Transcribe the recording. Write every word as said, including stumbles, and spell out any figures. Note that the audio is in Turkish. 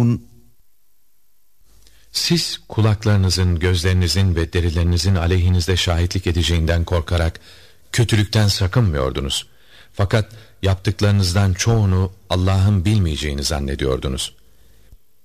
Siz kulaklarınızın, gözlerinizin ve derilerinizin aleyhinizde şahitlik edeceğinden korkarak kötülükten sakınmıyordunuz. Fakat yaptıklarınızdan çoğunu Allah'ın bilmeyeceğini zannediyordunuz.